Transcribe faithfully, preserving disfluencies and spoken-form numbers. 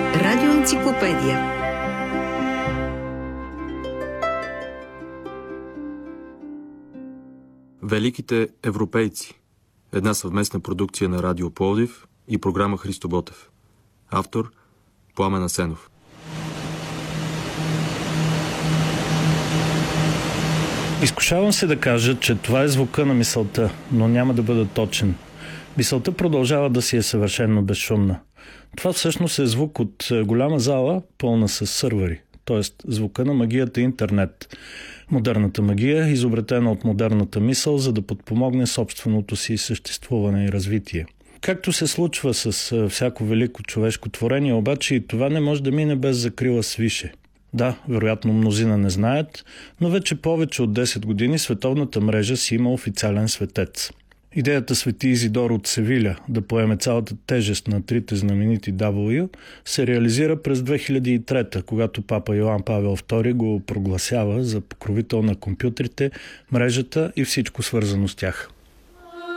Радиоенциклопедия. Великите европейци. Една съвместна продукция на Радио Пловдив и програма Христо Ботев. Автор Пламен Асенов. Изкушавам се да кажа, че това е звука на мисълта, но няма да бъда точен. Мисълта продължава да си е съвършено безшумна. Това всъщност е звук от голяма зала, пълна с сървъри, т.е. звука на магията интернет. Модерната магия, изобретена от модерната мисъл, за да подпомогне собственото си съществуване и развитие. Както се случва с всяко велико човешко творение, обаче и това не може да мине без закрила свише. Да, вероятно мнозина не знаят, но вече повече от десет години световната мрежа си има официален светец. Идеята свети Изидор от Севиля да поеме цялата тежест на трите знаменити W се реализира през две хиляди и трета, когато папа Йоан Павел втори го прогласява за покровител на компютрите, мрежата и всичко свързано с тях.